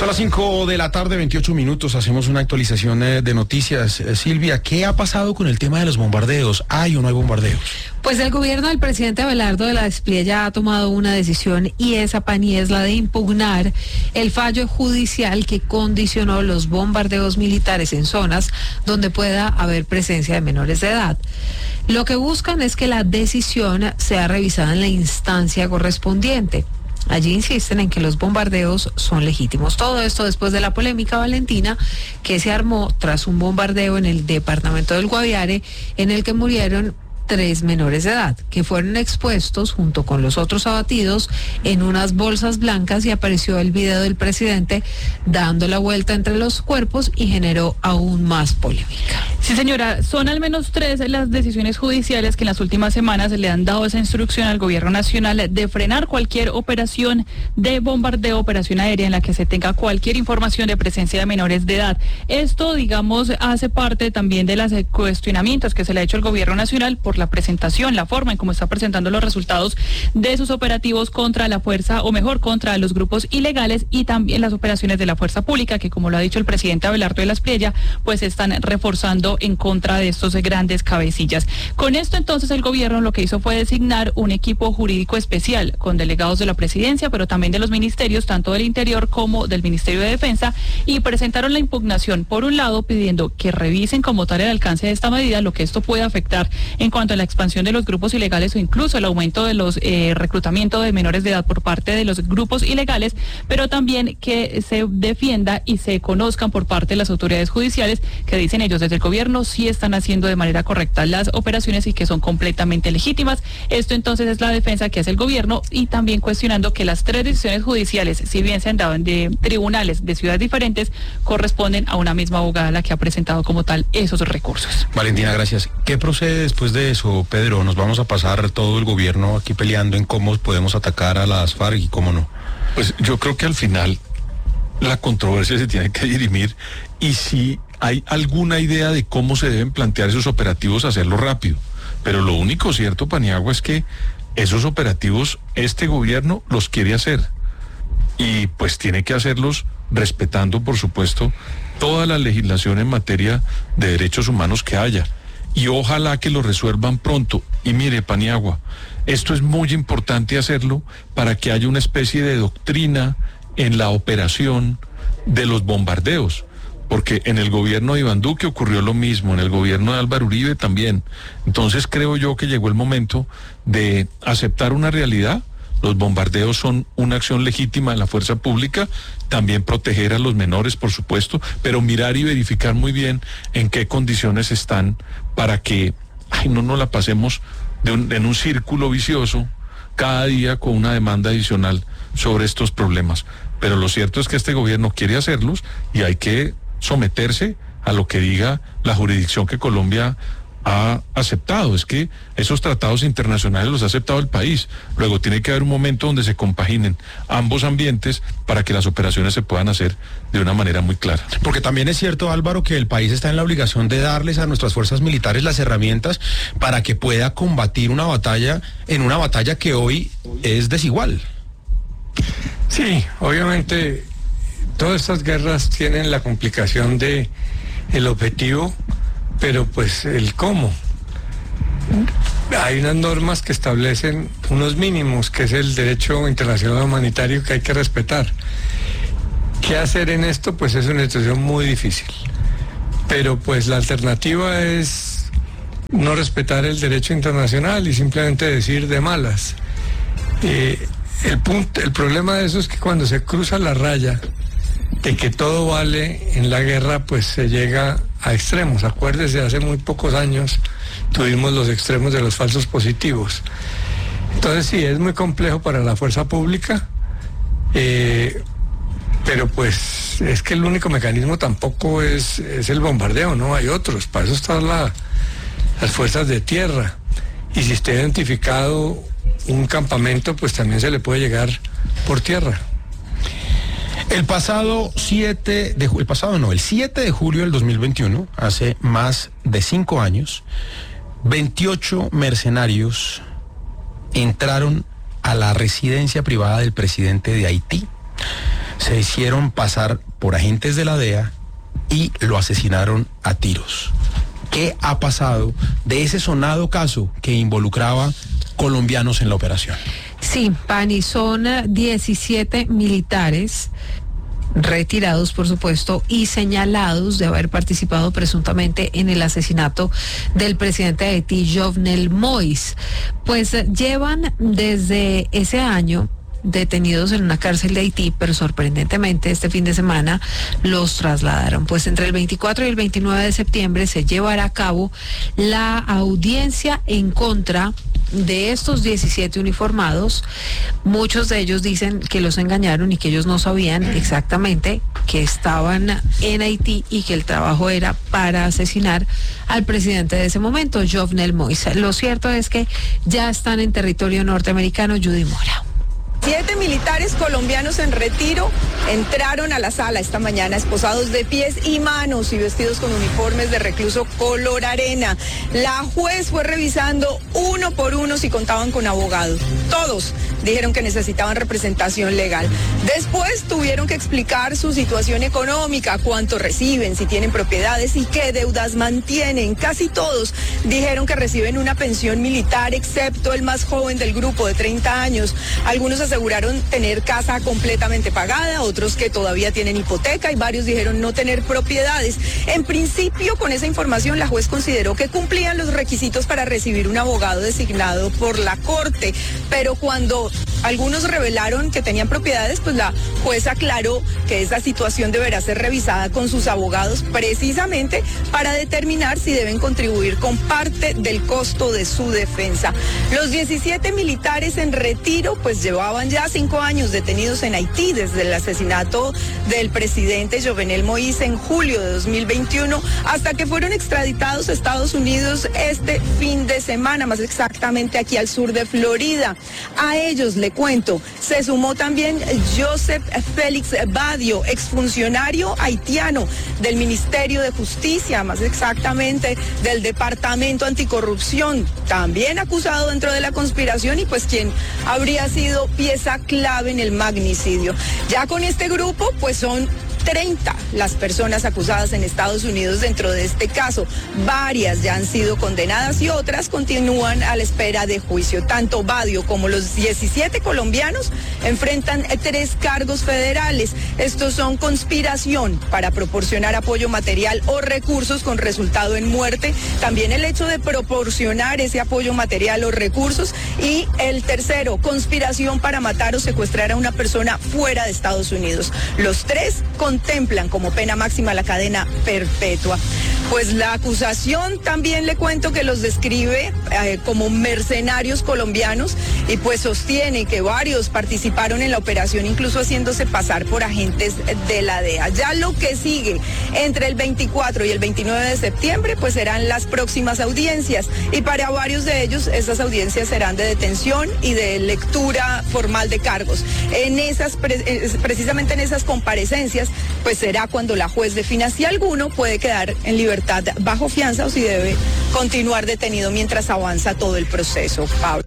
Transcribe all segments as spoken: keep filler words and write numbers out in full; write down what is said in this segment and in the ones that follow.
Son las cinco de la tarde, veintiocho minutos, hacemos una actualización eh, de noticias. Eh, Silvia, ¿qué ha pasado con el tema de los bombardeos? ¿Hay o no hay bombardeos? Pues el gobierno del presidente Abelardo de la Espriella ha tomado una decisión, y esa, Pani, es la de impugnar el fallo judicial que condicionó los bombardeos militares en zonas donde pueda haber presencia de menores de edad. Lo que buscan es que la decisión sea revisada en la instancia correspondiente. Allí insisten en que los bombardeos son legítimos. Todo esto después de la polémica, Valentina, que se armó tras un bombardeo en el departamento del Guaviare, en el que murieron tres menores de edad, que fueron expuestos junto con los otros abatidos en unas bolsas blancas, y apareció el video del presidente dando la vuelta entre los cuerpos y generó aún más polémica. Sí, señora, son al menos tres las decisiones judiciales que en las últimas semanas le han dado esa instrucción al gobierno nacional de frenar cualquier operación de bombardeo, operación aérea en la que se tenga cualquier información de presencia de menores de edad. Esto, digamos, hace parte también de los cuestionamientos que se le ha hecho al gobierno nacional por la presentación, la forma en cómo está presentando los resultados de sus operativos contra la fuerza, o mejor, contra los grupos ilegales, y también las operaciones de la fuerza pública, que, como lo ha dicho el presidente Abelardo de la Espriella, pues están reforzando en contra de estos grandes cabecillas. Con esto, entonces, el gobierno lo que hizo fue designar un equipo jurídico especial con delegados de la presidencia, pero también de los ministerios, tanto del Interior como del Ministerio de Defensa, y presentaron la impugnación, por un lado, pidiendo que revisen como tal el alcance de esta medida, lo que esto puede afectar en cuanto a la expansión de los grupos ilegales, o incluso el aumento de los eh, reclutamiento de menores de edad por parte de los grupos ilegales, pero también que se defienda y se conozcan por parte de las autoridades judiciales, que dicen ellos desde el gobierno sí están haciendo de manera correcta las operaciones y que son completamente legítimas. Esto entonces es la defensa que hace el gobierno, y también cuestionando que las tres decisiones judiciales, si bien se han dado en de tribunales de ciudades diferentes, corresponden a una misma abogada la que ha presentado como tal esos recursos. Valentina, gracias. ¿Qué procede después de eso, Pedro? ¿Nos vamos a pasar todo el gobierno aquí peleando en cómo podemos atacar a las FARC y cómo no? Pues yo creo que al final la controversia se tiene que dirimir, y si hay alguna idea de cómo se deben plantear esos operativos, hacerlo rápido. Pero lo único cierto, Paniagua, es que esos operativos este gobierno los quiere hacer, y pues tiene que hacerlos respetando, por supuesto, toda la legislación en materia de derechos humanos que haya, y ojalá que lo resuelvan pronto. Y mire, Paniagua, esto es muy importante hacerlo para que haya una especie de doctrina en la operación de los bombardeos, porque en el gobierno de Iván Duque ocurrió lo mismo, en el gobierno de Álvaro Uribe también. Entonces creo yo que llegó el momento de aceptar una realidad. Los bombardeos son una acción legítima de la fuerza pública, también proteger a los menores, por supuesto, pero mirar y verificar muy bien en qué condiciones están, para que ay, no nos la pasemos de un, en un círculo vicioso cada día con una demanda adicional sobre estos problemas. Pero lo cierto es que este gobierno quiere hacerlos, y hay que someterse a lo que diga la jurisdicción que Colombia ha aceptado. Es que esos tratados internacionales los ha aceptado el país. Luego tiene que haber un momento donde se compaginen ambos ambientes para que las operaciones se puedan hacer de una manera muy clara. Porque también es cierto, Álvaro, que el país está en la obligación de darles a nuestras fuerzas militares las herramientas para que pueda combatir una batalla, en una batalla que hoy es desigual. Sí, obviamente todas estas guerras tienen la complicación de el objetivo, pero pues el cómo. Hay unas normas que establecen unos mínimos, que es el derecho internacional humanitario, que hay que respetar. ¿Qué hacer en esto? Pues es una situación muy difícil. Pero pues la alternativa es no respetar el derecho internacional y simplemente decir de malas. Eh, el punto, el problema de eso es que cuando se cruza la raya de que todo vale en la guerra, pues se llega a extremos. Acuérdese, hace muy pocos años tuvimos los extremos de los falsos positivos. Entonces sí, es muy complejo para la fuerza pública, eh, pero pues es que el único mecanismo tampoco es, es el bombardeo, ¿no? Hay otros, para eso están la, las fuerzas de tierra. Y si está identificado un campamento, pues también se le puede llegar por tierra. El pasado siete de el pasado no, el siete de julio del dos mil veintiuno, hace más de cinco años, veintiocho mercenarios entraron a la residencia privada del presidente de Haití. Se se hicieron pasar por agentes de la D E A y lo asesinaron a tiros. ¿Qué ha pasado de ese sonado caso que involucraba colombianos en la operación? Sí, Pani, son diecisiete militares retirados, por supuesto, y señalados de haber participado presuntamente en el asesinato del presidente de Haití, Jovenel Moïse. Pues llevan desde ese año detenidos en una cárcel de Haití, pero sorprendentemente este fin de semana los trasladaron. Pues entre el veinticuatro y el veintinueve de septiembre se llevará a cabo la audiencia en contra de estos diecisiete uniformados. Muchos de ellos dicen que los engañaron y que ellos no sabían exactamente que estaban en Haití y que el trabajo era para asesinar al presidente de ese momento, Jovenel Moïse. Lo cierto es que ya están en territorio norteamericano. Judy Mora. Siete militares colombianos en retiro entraron a la sala esta mañana esposados de pies y manos y vestidos con uniformes de recluso color arena. La juez fue revisando uno por uno si contaban con abogados. Todos dijeron que necesitaban representación legal. Después tuvieron que explicar su situación económica, cuánto reciben, si tienen propiedades y qué deudas mantienen. Casi todos dijeron que reciben una pensión militar, excepto el más joven del grupo de treinta años. Algunos aseguraron tener casa completamente pagada, otros que todavía tienen hipoteca y varios dijeron no tener propiedades. En principio, con esa información, la juez consideró que cumplían los requisitos para recibir un abogado designado por la corte, pero cuando algunos revelaron que tenían propiedades, pues la juez aclaró que esa situación deberá ser revisada con sus abogados precisamente para determinar si deben contribuir con parte del costo de su defensa. Los diecisiete militares en retiro pues llevaban ya cinco años detenidos en Haití desde el asesinato del presidente Jovenel Moïse en julio de dos mil veintiuno hasta que fueron extraditados a Estados Unidos este fin de semana, más exactamente aquí al sur de Florida. A ellos, le cuento, se sumó también Joseph Félix Badio, exfuncionario haitiano del Ministerio de Justicia, más exactamente del Departamento Anticorrupción, también acusado dentro de la conspiración y pues quien habría sido pieza clave en el magnicidio. Ya con este grupo, pues son treinta las personas acusadas en Estados Unidos dentro de este caso. Varias ya han sido condenadas y otras continúan a la espera de juicio. Tanto Badio como los diecisiete colombianos enfrentan tres cargos federales. Estos son conspiración para proporcionar apoyo material o recursos con resultado en muerte, también el hecho de proporcionar ese apoyo material o recursos y el tercero, conspiración para matar o secuestrar a una persona fuera de Estados Unidos. Los tres con contemplan como pena máxima la cadena perpetua. Pues la acusación también le cuento que los describe eh, como mercenarios colombianos y pues sostiene que varios participaron en la operación, incluso haciéndose pasar por agentes de la D E A. Ya lo que sigue entre el veinticuatro y el veintinueve de septiembre pues serán las próximas audiencias y para varios de ellos esas audiencias serán de detención y de lectura formal de cargos. En esas, precisamente en esas comparecencias pues será cuando la juez defina si alguno puede quedar en libertad bajo fianza o si debe continuar detenido mientras avanza todo el proceso. Pablo.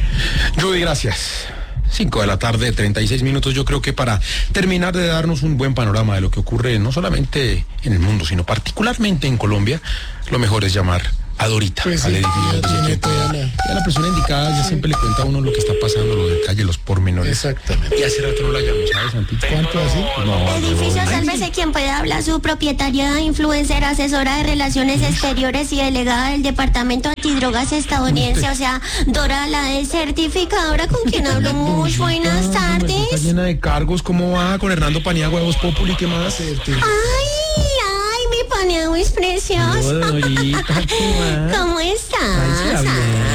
Judy, gracias. cinco de la tarde, treinta y seis minutos. Yo creo que para terminar de darnos un buen panorama de lo que ocurre no solamente en el mundo, sino particularmente en Colombia, lo mejor es llamar a Dorita, pues al sí, edificio. ya tiene toda la... Ya la persona indicada ya sí. Siempre le cuenta a uno lo que está pasando, los detalles, los pormenores. Exactamente. Y hace rato no la llamo, ¿sabes, Santi? ¿Cuánto así? No, Edificio, no. sálvese quien pueda hablar. Su propietaria, influencer, asesora de relaciones exteriores y delegada del Departamento Antidrogas estadounidense, o sea, Dora, la de certificadora, con quien hablo. Muy buenas tardes. Está llena de cargos, ¿cómo va? Con Hernando Paniagua, Voz Populi, ¿qué más? Ay, ay, mi paneado es precioso. Dorita, ¿qué más? ¿Cómo estás? Ay, sí,